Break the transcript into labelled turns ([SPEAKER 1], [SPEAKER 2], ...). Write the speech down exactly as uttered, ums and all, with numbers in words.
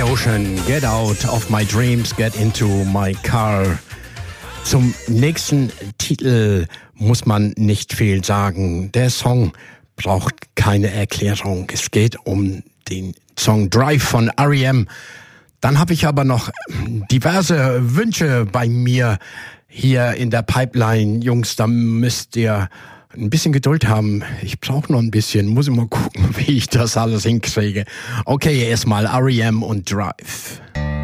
[SPEAKER 1] Ocean, Get Out of My Dreams, Get Into My Car. Zum nächsten Titel muss man nicht viel sagen. Der Song braucht keine Erklärung. Es geht um den Song Drive von R E M. Dann habe ich aber noch diverse Wünsche bei mir hier in der Pipeline. Jungs, da müsst ihr ein bisschen Geduld haben. Ich brauche noch ein bisschen. Muss ich mal gucken, wie ich das alles hinkriege. Okay, erstmal R E M und Drive.